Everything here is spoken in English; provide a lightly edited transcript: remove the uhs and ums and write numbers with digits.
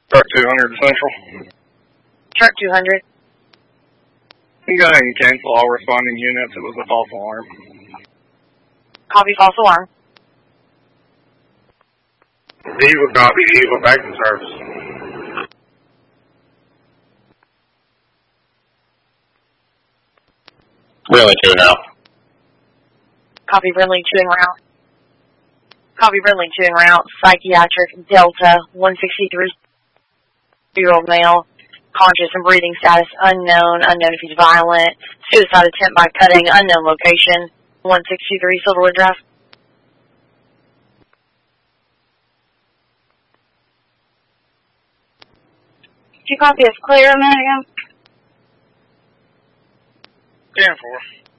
Truck 200 Central. Truck 200. You go ahead and cancel all responding units. It was a false alarm. Copy, false alarm. Diesel copy, diesel back in service. Really 2 now. Copy, Brindley 2 en route. Copy, Brindley 2 en route. Psychiatric, Delta, 163-year-old male. Conscious and breathing status unknown. Unknown if he's violent. Suicide attempt by cutting. Unknown location. 1623 Silverwood Drive. Did you copy us clear a minute ago? 10-4.